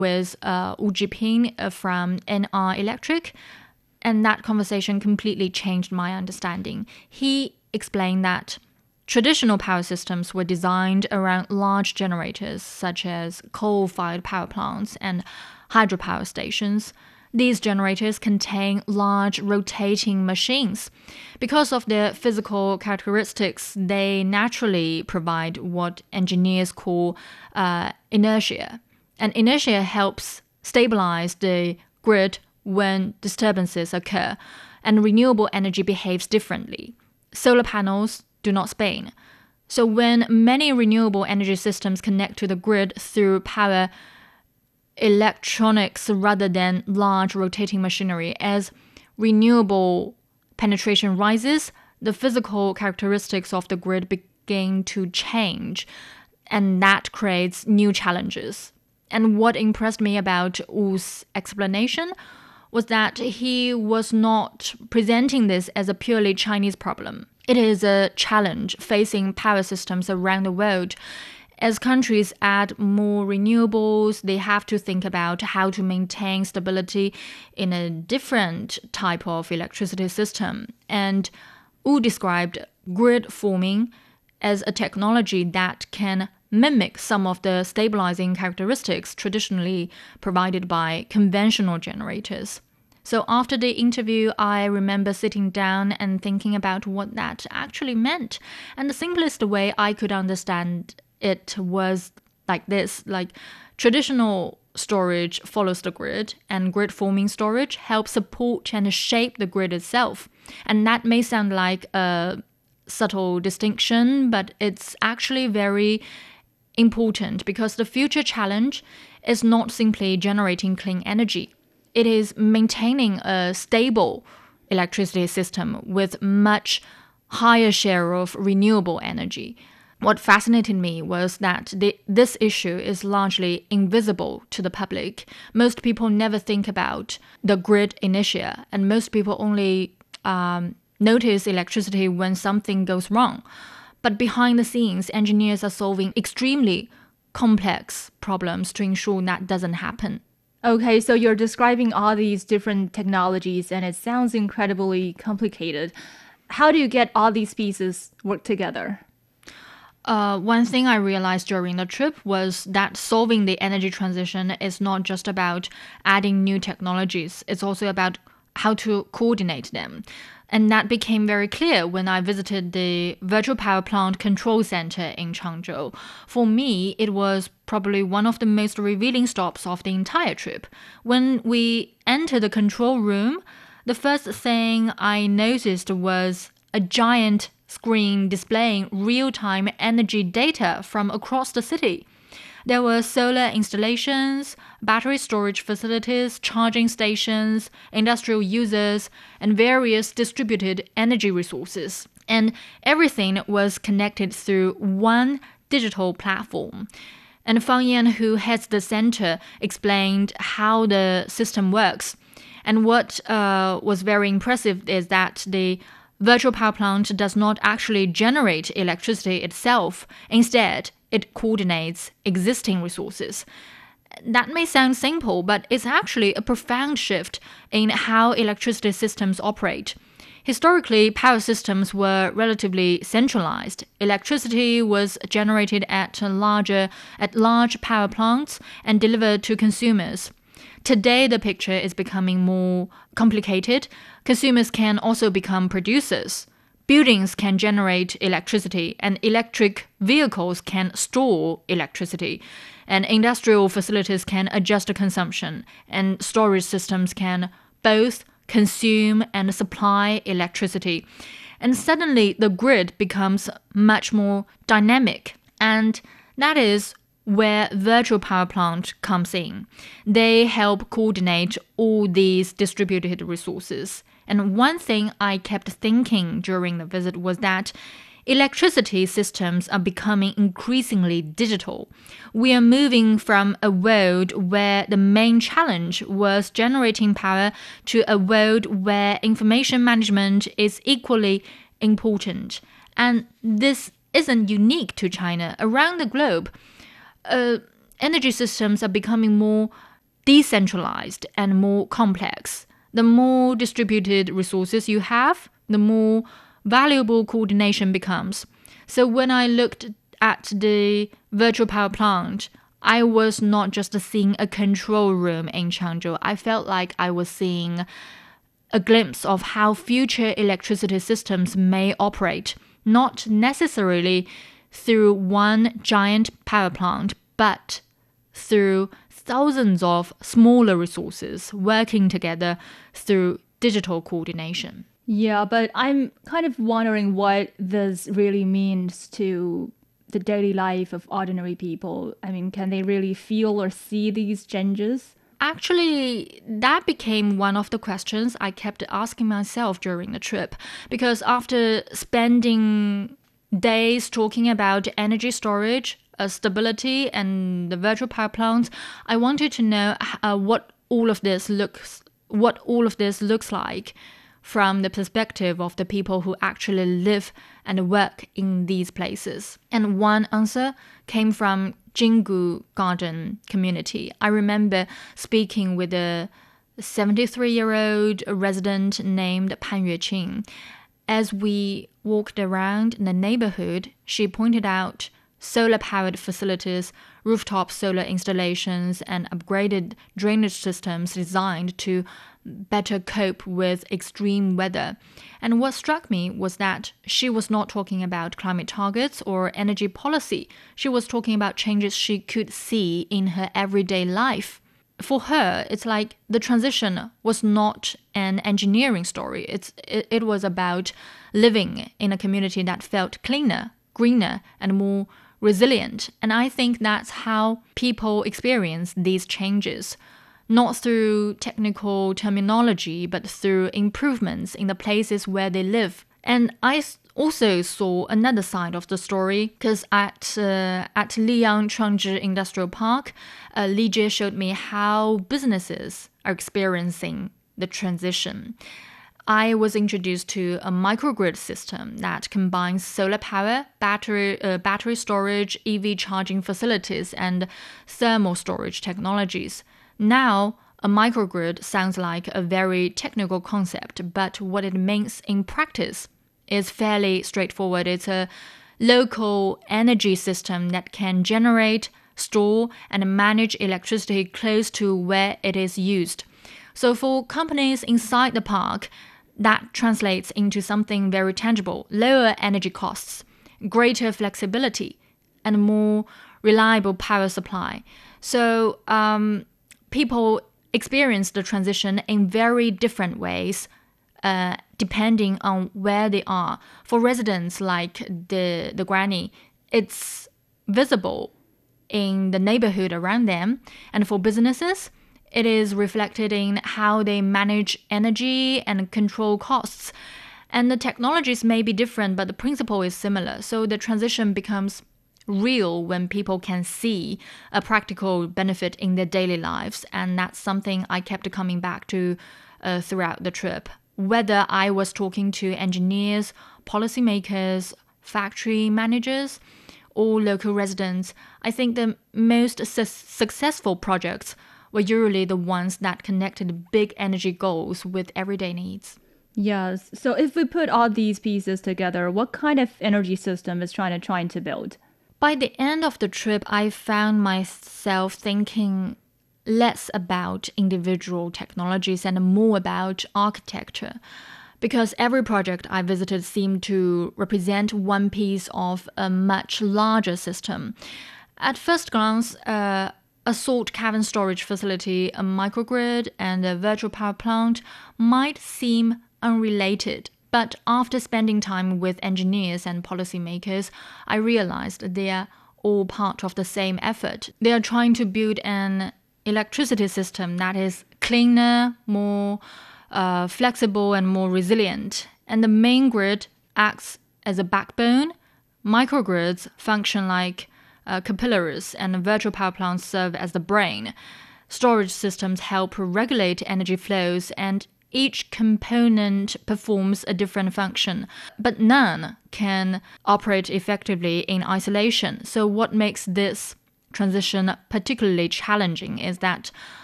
with Wu Jiping from NR Electric, and that conversation completely changed my understanding. He explained that traditional power systems were designed around large generators such as coal-fired power plants and hydropower stations. These generators contain large rotating machines. Because of their physical characteristics, they naturally provide what engineers call inertia. And inertia helps stabilize the grid when disturbances occur, and renewable energy behaves differently. Solar panels do not spin. So when many renewable energy systems connect to the grid through power electronics rather than large rotating machinery, as renewable penetration rises, the physical characteristics of the grid begin to change, and that creates new challenges. And what impressed me about Wu's explanation was that he was not presenting this as a purely Chinese problem. It is a challenge facing power systems around the world. As countries add more renewables, they have to think about how to maintain stability in a different type of electricity system. And Wu described grid forming as a technology that can mimic some of the stabilizing characteristics traditionally provided by conventional generators. So after the interview, I remember sitting down and thinking about what that actually meant. And the simplest way I could understand it was like this, like traditional storage follows the grid, and grid forming storage helps support and shape the grid itself. And that may sound like a subtle distinction, but it's actually very important because the future challenge is not simply generating clean energy. It is maintaining a stable electricity system with much higher share of renewable energy. What fascinated me was that this issue is largely invisible to the public. Most people never think about the grid inertia, and most people only notice electricity when something goes wrong. But behind the scenes, engineers are solving extremely complex problems to ensure that doesn't happen. Okay, so you're describing all these different technologies, and it sounds incredibly complicated. How do you get all these pieces work together? One thing I realized during the trip was that solving the energy transition is not just about adding new technologies, it's also about how to coordinate them. And that became very clear when I visited the Virtual Power Plant Control Center in Changzhou. For me, it was probably one of the most revealing stops of the entire trip. When we entered the control room, the first thing I noticed was a giant screen displaying real-time energy data from across the city. There were solar installations, battery storage facilities, charging stations, industrial users, and various distributed energy resources. And everything was connected through one digital platform. And Fang Yan, who heads the center, explained how the system works. And what was very impressive is that the virtual power plant does not actually generate electricity itself. Instead, it coordinates existing resources. That may sound simple, but it's actually a profound shift in how electricity systems operate. Historically, power systems were relatively centralized. Electricity was generated at large power plants and delivered to consumers. Today, the picture is becoming more complicated. Consumers can also become producers. Buildings can generate electricity, and electric vehicles can store electricity. And industrial facilities can adjust consumption, and storage systems can both consume and supply electricity. And suddenly, the grid becomes much more dynamic. And that is where virtual power plant comes in. They help coordinate all these distributed resources. And one thing I kept thinking during the visit was that electricity systems are becoming increasingly digital. We are moving from a world where the main challenge was generating power to a world where information management is equally important. And this isn't unique to China. Around the globe, energy systems are becoming more decentralized and more complex. The more distributed resources you have, the more valuable coordination becomes. So when I looked at the virtual power plant, I was not just seeing a control room in Changzhou. I felt like I was seeing a glimpse of how future electricity systems may operate, not necessarily through one giant power plant, but through thousands of smaller resources working together through digital coordination. Yeah, but I'm kind of wondering what this really means to the daily life of ordinary people. I mean, can they really feel or see these changes? Actually, that became one of the questions I kept asking myself during the trip, because after spending days talking about energy storage, stability, and the virtual power plants, I wanted to know what all of this looks like from the perspective of the people who actually live and work in these places. And one answer came from Jinggu Garden community. I remember speaking with a 73-year-old resident named Pan Yueqing. As we walked around the neighborhood, she pointed out solar-powered facilities, rooftop solar installations, and upgraded drainage systems designed to better cope with extreme weather. And what struck me was that she was not talking about climate targets or energy policy. She was talking about changes she could see in her everyday life. For her, it's like the transition was not an engineering story. It was about living in a community that felt cleaner, greener, and more resilient. And I think that's how people experience these changes. Not through technical terminology, but through improvements in the places where they live. And I also saw another side of the story, because at Liyang Changzhi Industrial Park, Li Jie showed me how businesses are experiencing the transition. I was introduced to a microgrid system that combines solar power, battery storage, EV charging facilities, and thermal storage technologies. Now, a microgrid sounds like a very technical concept, but what it means in practice is fairly straightforward. It's a local energy system that can generate, store, and manage electricity close to where it is used. So for companies inside the park, that translates into something very tangible: lower energy costs, greater flexibility, and more reliable power supply. So, people experience the transition in very different ways, depending on where they are. For residents like the granny, it's visible in the neighborhood around them. And for businesses, it is reflected in how they manage energy and control costs. And the technologies may be different, but the principle is similar. So the transition becomes real when people can see a practical benefit in their daily lives. And that's something I kept coming back to throughout the trip. Whether I was talking to engineers, policymakers, factory managers, or local residents, I think the most successful projects were usually the ones that connected big energy goals with everyday needs. Yes. So if we put all these pieces together, what kind of energy system is China trying to build? By the end of the trip, I found myself thinking less about individual technologies and more about architecture, because every project I visited seemed to represent one piece of a much larger system. At first glance, a salt cavern storage facility, a microgrid, and a virtual power plant might seem unrelated. But after spending time with engineers and policymakers, I realized they are all part of the same effort. They are trying to build an electricity system that is cleaner, more flexible, and more resilient. And the main grid acts as a backbone. Microgrids function like capillaries, and virtual power plants serve as the brain. Storage systems help regulate energy flows, and each component performs a different function, but none can operate effectively in isolation. So what makes this transition particularly challenging is that